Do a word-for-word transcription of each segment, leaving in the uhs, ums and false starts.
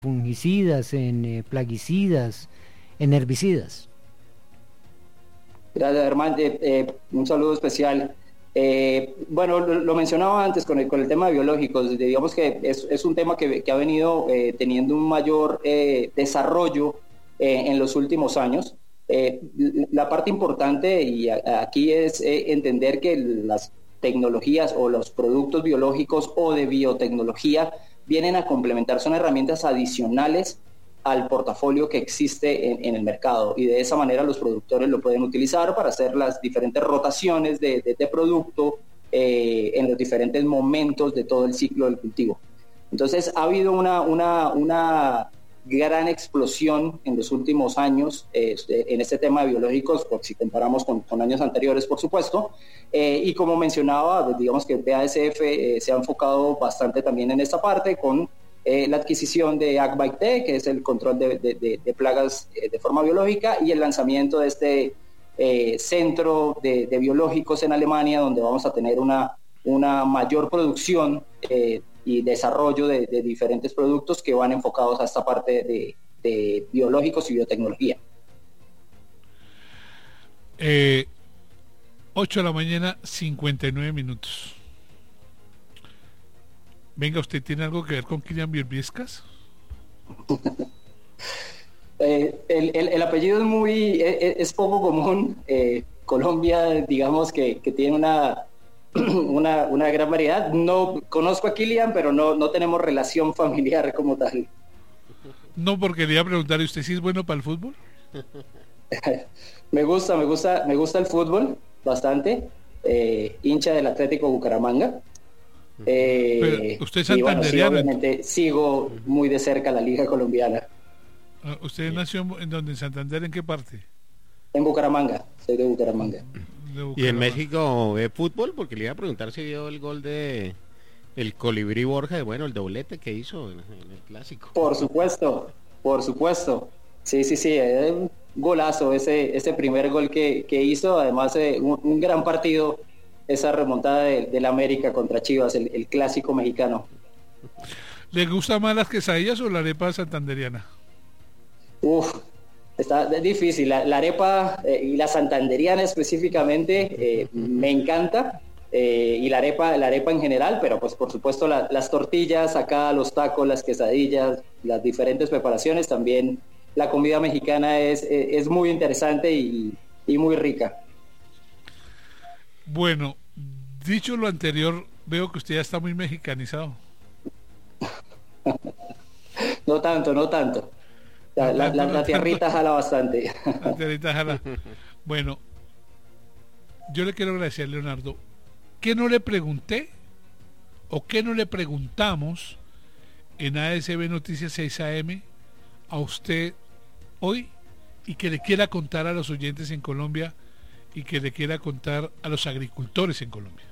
fungicidas, en eh, plaguicidas, en herbicidas? Gracias, Germán. Eh, eh, un saludo especial. Eh, bueno, lo, lo mencionaba antes con el, con el tema de biológicos. Digamos que es, es un tema que, que ha venido eh, teniendo un mayor eh, desarrollo eh, en los últimos años. Eh, la parte importante y a, aquí es eh, entender que las tecnologías o los productos biológicos o de biotecnología vienen a complementar, son herramientas adicionales al portafolio que existe en, en el mercado, y de esa manera los productores lo pueden utilizar para hacer las diferentes rotaciones de, de, de producto eh, en los diferentes momentos de todo el ciclo del cultivo. Entonces ha habido una, una, una gran explosión en los últimos años eh, en este tema de biológicos, por si comparamos con, con años anteriores, por supuesto, eh, y como mencionaba, digamos que B A S F eh, se ha enfocado bastante también en esta parte con Eh, la adquisición de AgBite, que es el control de, de, de, de plagas eh, de forma biológica, y el lanzamiento de este eh, centro de, de biológicos en Alemania, donde vamos a tener una, una mayor producción eh, y desarrollo de, de diferentes productos que van enfocados a esta parte de, de biológicos y biotecnología. Eh, ocho de la mañana, cincuenta y nueve minutos. Venga, ¿usted tiene algo que ver con Kylian Bielbieskas? eh, el, el, el apellido es muy es, es poco común. eh, Colombia, digamos que, que tiene una, una una gran variedad. No conozco a Kylian, pero no, no tenemos relación familiar como tal. No, porque le iba a preguntar, ¿y usted sí es bueno para el fútbol? me gusta, me gusta, me gusta el fútbol bastante. Eh, hincha del Atlético Bucaramanga. Eh, usted es santanderiano. Bueno, sí, obviamente sigo muy de cerca la liga colombiana. ¿Usted sí. nació en donde, en Santander, en qué parte? En Bucaramanga, soy de Bucaramanga. de Bucaramanga. ¿Y en México ve fútbol? Porque le iba a preguntar si vio el gol de el Colibrí Borja, bueno, el doblete que hizo en, en el clásico. Por supuesto, por supuesto. Sí, sí, sí, es un golazo ese, ese primer gol que, que hizo, además eh, un, un gran partido. Esa remontada de, de la América contra Chivas, el, el clásico mexicano. ¿Le gusta más las quesadillas o la arepa santanderiana? Uf, está difícil. La, la arepa eh, y la santanderiana específicamente eh, me encanta, eh, y la arepa, la arepa en general, pero pues por supuesto la, las tortillas, acá los tacos, las quesadillas, las diferentes preparaciones, también la comida mexicana es, es muy interesante y, y muy rica. Bueno, dicho lo anterior, veo que usted ya está muy mexicanizado. No tanto, no tanto. La, no la, tanto, la, no la tierrita tanto. Jala bastante. La tierrita jala. Bueno, yo le quiero agradecer, Leonardo. ¿Qué no le pregunté o qué no le preguntamos en A S B Noticias seis A M a usted hoy y que le quiera contar a los oyentes en Colombia y que le quiera contar a los agricultores en Colombia?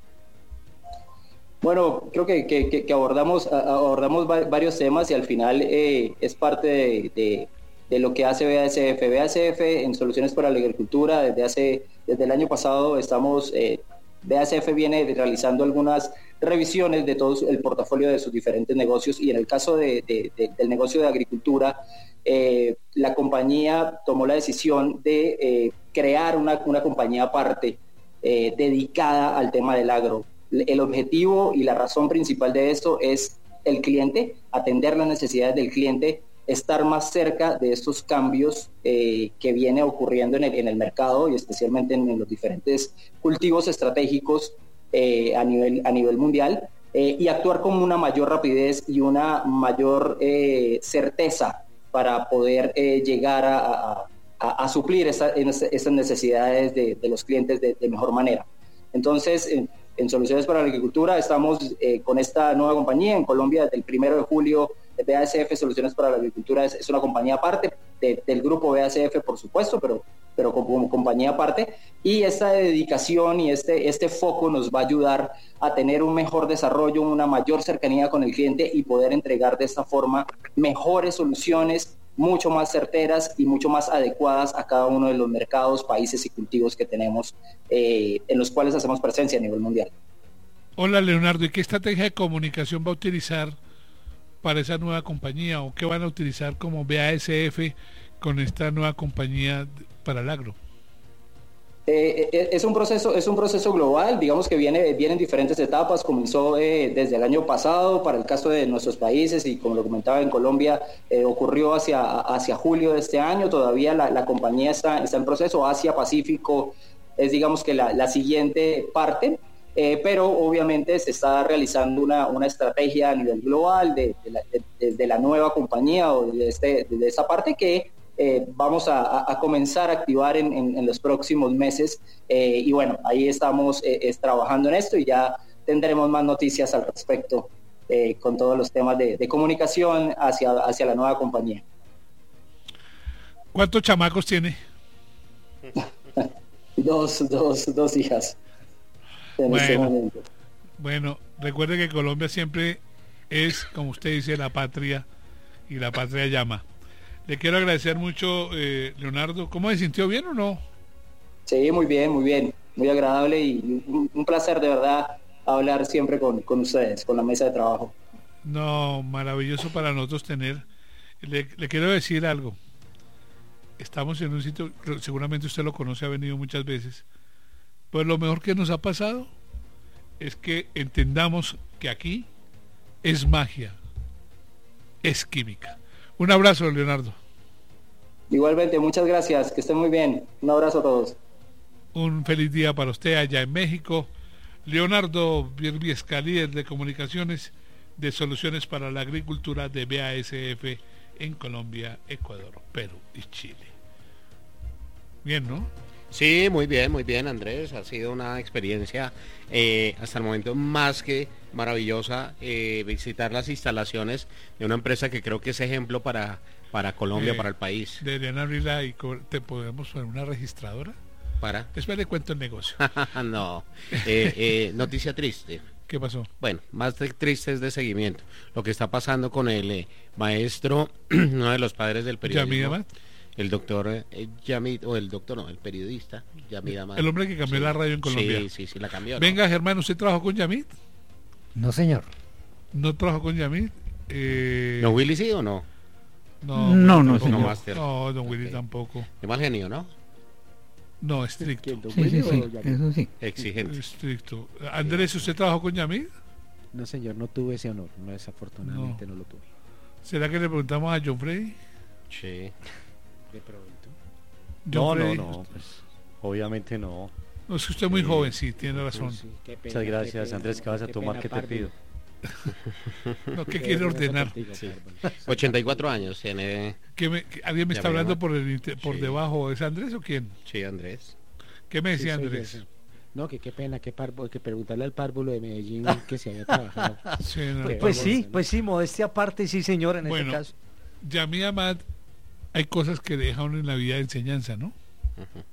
Bueno, creo que, que, que abordamos abordamos varios temas y al final eh, es parte de, de, de lo que hace B A S F. B A S F en Soluciones para la Agricultura, desde hace desde el año pasado estamos, eh, B A S F viene realizando algunas revisiones de todo el portafolio de sus diferentes negocios, y en el caso de, de, de, del negocio de agricultura, eh, la compañía tomó la decisión de eh, crear una, una compañía aparte eh, dedicada al tema del agro. El objetivo y la razón principal de esto es el cliente, atender las necesidades del cliente, estar más cerca de estos cambios eh, que viene ocurriendo en el, en el mercado y especialmente en, en los diferentes cultivos estratégicos eh, a nivel, a nivel mundial, eh, y actuar con una mayor rapidez y una mayor eh, certeza para poder eh, llegar a, a, a, a suplir esa, esas necesidades de, de los clientes de, de mejor manera. Entonces, eh, en Soluciones para la Agricultura estamos eh, con esta nueva compañía en Colombia desde el primero de julio. B A S F Soluciones para la Agricultura es, es una compañía aparte de, del grupo B A S F, por supuesto, pero, pero como, como compañía aparte, y esta dedicación y este, este foco nos va a ayudar a tener un mejor desarrollo, una mayor cercanía con el cliente y poder entregar de esta forma mejores soluciones, mucho más certeras y mucho más adecuadas a cada uno de los mercados, países y cultivos que tenemos, eh, en los cuales hacemos presencia a nivel mundial. Hola, Leonardo, ¿y qué estrategia de comunicación va a utilizar para esa nueva compañía o qué van a utilizar como B A S F con esta nueva compañía para el agro? Eh, eh, es un proceso, es un proceso global, digamos que viene, viene en diferentes etapas. Comenzó eh, desde el año pasado para el caso de nuestros países y como lo comentaba en Colombia, eh, ocurrió hacia, hacia julio de este año. Todavía la, la compañía está, está en proceso. Asia Pacífico es digamos que la, la siguiente parte, eh, pero obviamente se está realizando una, una estrategia a nivel global de, de, la, de, de la nueva compañía o de, este, de esta parte que Eh, vamos a, a comenzar a activar en, en, en los próximos meses eh, y bueno, ahí estamos eh, es, trabajando en esto y ya tendremos más noticias al respecto eh, con todos los temas de, de comunicación hacia, hacia la nueva compañía. ¿Cuántos chamacos tiene? dos, dos, dos hijas en bueno, este momento. Bueno, recuerde que Colombia siempre es, como usted dice, la patria y la patria llama. Le quiero agradecer mucho, eh, Leonardo. ¿Cómo se sintió? ¿Bien o no? Sí, muy bien, muy bien. Muy agradable y un, un placer de verdad hablar siempre con, con ustedes, con la mesa de trabajo. No, maravilloso para nosotros tener. Le, le quiero decir algo. Estamos en un sitio, seguramente usted lo conoce, ha venido muchas veces. Pues lo mejor que nos ha pasado es que entendamos que aquí es magia, es química. Un abrazo, Leonardo. Igualmente, muchas gracias, que estén muy bien. Un abrazo a todos. Un feliz día para usted allá en México. Leonardo Birbiesca, líder de comunicaciones de soluciones para la agricultura de B A S F en Colombia, Ecuador, Perú y Chile. Bien, ¿no? Sí, muy bien, muy bien, Andrés. Ha sido una experiencia eh, hasta el momento más que maravillosa eh, visitar las instalaciones de una empresa que creo que es ejemplo para, para Colombia, eh, para el país. Deberían abrirla y te podemos poner una registradora. ¿Para? Después le cuento el negocio. No. Eh, eh, noticia triste. ¿Qué pasó? Bueno, más de triste es de seguimiento. Lo que está pasando con el eh, maestro, uno de los padres del periodismo. El doctor eh, Yamid, o el doctor no, el periodista Yamid Amad. El hombre que cambió sí, la radio en Colombia. Sí, sí, sí, la cambió. Venga, ¿no? Germán, ¿usted trabajó con Yamid? No, señor. ¿No trabajó con Yamid? Eh... ¿Don Willy sí o no? No, no, no, no, no, no, don Willy okay. tampoco. Es mal genio, ¿no? No, estricto. Sí, sí, sí, eso sí. Exigente. Estricto. Andrés, ¿usted trabajó con Yamid? No, señor, no tuve ese honor. No, desafortunadamente no, no lo tuve. ¿Será que le preguntamos a John Freddy? Sí. ¿De pronto? No, no, no, pues obviamente no. No, es que usted es muy sí, joven, sí, tiene razón. Sí, pena, muchas gracias, pena, Andrés, ¿qué vas a tomar? ¿Qué te pido? No, ¿qué quiere ordenar? Sí. ochenta y cuatro años tiene. ¿Qué me, que ¿Alguien me está hablando por el por sí. debajo? ¿Es Andrés o quién? Sí, Andrés. ¿Qué me decía sí, Andrés? Yo, no, que qué pena, que, parvo, que preguntarle al párvulo de Medellín que se había trabajado. Sí, no, pues, pues sí, pues sí, modestia aparte, sí, señor, en bueno, este caso. Yamid Amad, hay cosas que deja uno en la vida de enseñanza, ¿no? Uh-huh.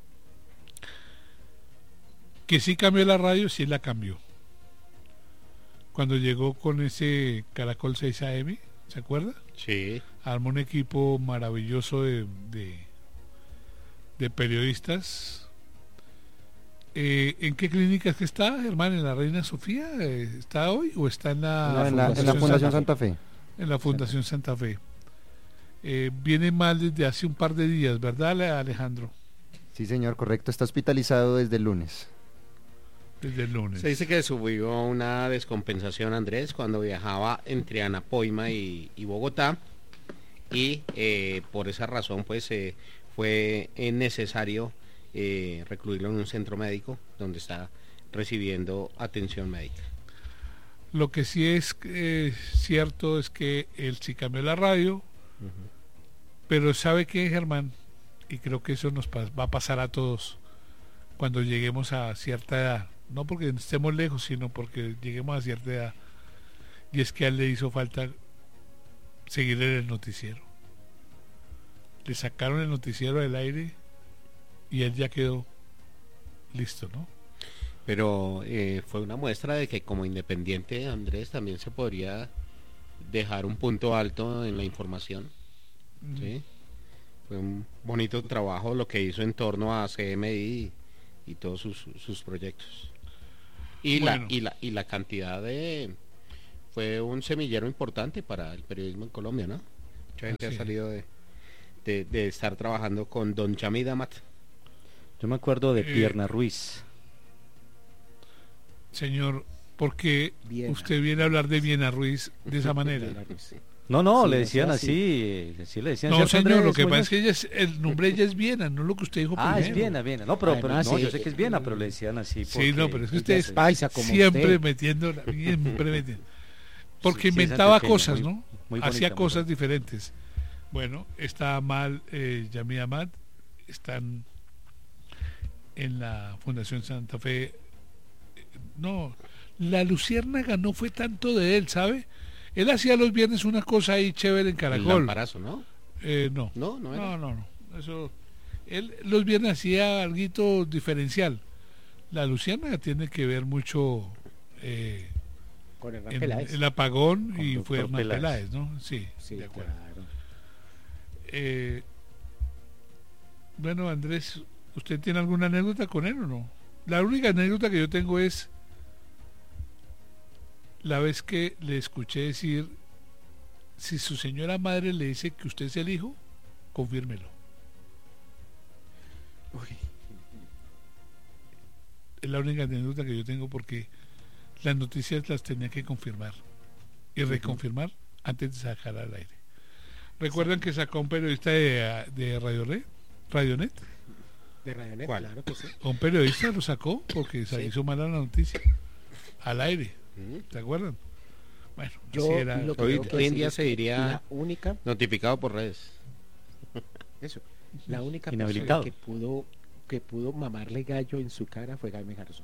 Que sí cambió la radio, sí la cambió. Cuando llegó con ese Caracol seis A M, ¿se acuerda? Sí. Armó un equipo maravilloso de, de, de periodistas. Eh, ¿En qué clínica es que está, hermano? ¿En la Reina Sofía? ¿Está hoy o está en la, no, en la, en la Fundación Santa Fe? En la Fundación Santa Fe. Eh, viene mal desde hace un par de días, ¿verdad, Alejandro? Sí, señor, correcto. Está hospitalizado desde el lunes. Desde el lunes. Se dice que sufrió una descompensación, Andrés, cuando viajaba entre Anapoima y, y Bogotá, y eh, por esa razón pues eh, fue necesario eh, recluirlo en un centro médico donde está recibiendo atención médica. Lo que sí es eh, cierto es que él sí cambió la radio, uh-huh. pero ¿sabe qué, Germán? Y creo que eso nos va a pasar a todos cuando lleguemos a cierta edad. No porque estemos lejos, sino porque lleguemos a cierta edad. Y es que a él le hizo falta seguir en el noticiero. Le sacaron el noticiero del aire y él ya quedó listo, ¿no? Pero eh, fue una muestra de que como independiente, Andrés, también se podría dejar un punto alto en la información. Mm. ¿Sí? Fue un bonito trabajo lo que hizo en torno a C M I y, y todos sus, sus proyectos. Y, bueno. la, y, la, y la cantidad de fue un semillero importante para el periodismo en Colombia, ¿no? Mucha gente Así ha salido de, de, de estar trabajando con don Chamid Amat. Yo me acuerdo de Eh, Pierna Ruiz. Señor, ¿por qué Viena. usted viene a hablar de Viena Ruiz de esa manera? No, no, Sí, le o decían sea, así, sí le decían. No, ¿cierto, señor, Andrés? lo que Muy pasa es bien. que ella es, el nombre de ella es Viena, no lo que usted dijo Ah, primero. es Viena, Viena. No, pero, pero Además, no, sí, yo sé que es Viena, eh, pero le decían así. Sí, no, porque- pero es que ella usted es paisa como siempre usted. metiendo, siempre metiendo. Porque Sí, sí, esa inventaba pequeña, cosas, muy- ¿no? muy Hacía bonita, muy cosas bonita. diferentes. Bueno, está mal eh, Yamid Amat, están en la Fundación Santa Fe. Eh, No, la Luciérnaga no fue tanto de él, ¿sabe? Él hacía los viernes una cosa ahí chévere en El Caracol. lamparazo, ¿no? Eh, no. No, no era. No, no, no. Eso, él los viernes hacía algo diferencial. La Luciérnaga tiene que ver mucho eh, Con Hernán en Peláez. el apagón Con y doctor fue Hernán Peláez. Peláez, ¿no? Sí, Sí, de acuerdo. claro. Eh, bueno, Andrés, ¿usted tiene alguna anécdota con él o no? La única anécdota que yo tengo es la vez que le escuché decir, si su señora madre le dice que usted es el hijo, confírmelo. Es la única anécdota que yo tengo porque las noticias las tenía que confirmar y reconfirmar antes de sacar al aire. ¿Recuerdan que sacó un periodista de, de Radio Red, Radionet? De Radionet, ¿Cuál? claro que sí. Un periodista lo sacó porque se Sí. hizo mala la noticia al aire. Mm. ¿Se acuerdan? Bueno, Yo así era. lo que Hoy- tengo que hoy en decir día es se que diría- la única, Notificado por redes. eso, la única Inhabilitado. persona que pudo que pudo mamarle gallo en su cara fue Jaime Garzón.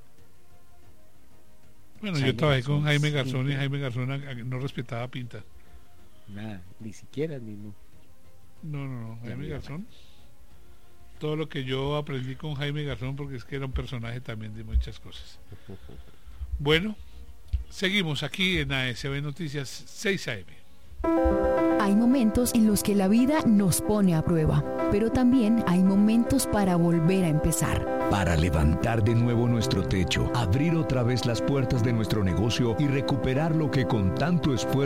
Bueno, Jaime yo trabajé Garzón con Jaime Garzón y siempre- Jaime Garzón a- a- no respetaba pinta. Nada, ni siquiera el mismo. No, no, no. Jaime Jaime Garzón. Todo lo que yo aprendí con Jaime Garzón porque es que era un personaje también de muchas cosas. Bueno, seguimos aquí en A S B Noticias seis A M. Hay momentos en los que la vida nos pone a prueba, pero también hay momentos para volver a empezar. Para levantar de nuevo nuestro techo, abrir otra vez las puertas de nuestro negocio y recuperar lo que con tanto esfuerzo